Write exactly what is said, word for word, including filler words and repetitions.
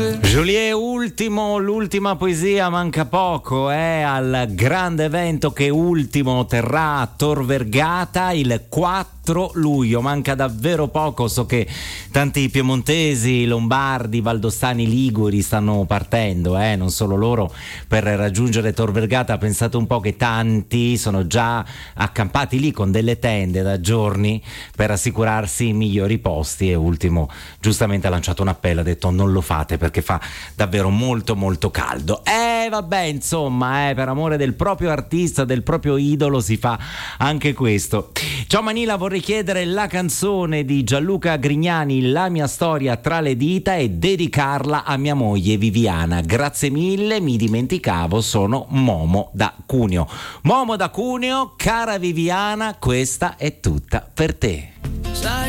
Joliet, ultimo, l'ultima poesia, manca poco, eh, al grande evento che ultimo terrà a Tor Vergata il quattro luglio, manca davvero poco. So che tanti piemontesi, lombardi, valdostani, liguri stanno partendo, eh, non solo loro, per raggiungere Tor Vergata. Pensate un po' che tanti sono già accampati lì con delle tende da giorni per assicurarsi i migliori posti, e ultimo giustamente ha lanciato un appello, ha detto non lo fate perché fa davvero molto molto caldo. Eh vabbè, insomma, eh, per amore del proprio artista, del proprio idolo, si fa anche questo. Ciao Manila, vorrei chiedere la canzone di Gianluca Grignani, La mia storia tra le dita, e dedicarla a mia moglie Viviana. Grazie mille, mi dimenticavo, sono Momo da Cuneo. Momo da Cuneo, cara Viviana, questa è tutta per te.